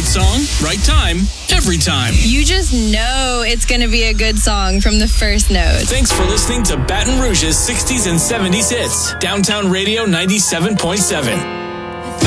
Right song, right time, every time. You just know it's going to be a good song from the first note. Thanks for listening to Baton Rouge's 60s and 70s hits. Downtown Radio 97.7.